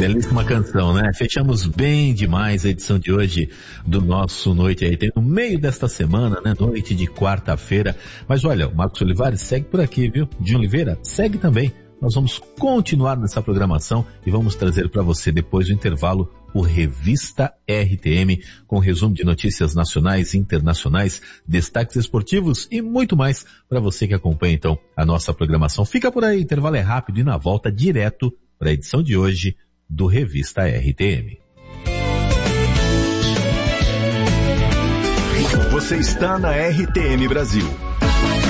Belíssima canção, né? Fechamos bem demais a edição de hoje do nosso Noite RT, no meio desta semana, né? Noite de quarta-feira. Mas olha, o Marcos Olivares segue por aqui, viu? Dinho Oliveira segue também. Nós vamos continuar nessa programação e vamos trazer para você, depois do intervalo, o Revista RTM, com resumo de notícias nacionais e internacionais, destaques esportivos e muito mais para você que acompanha, então, a nossa programação. Fica por aí, o intervalo é rápido e na volta direto para a edição de hoje do Revista RTM. Você está na RTM Brasil.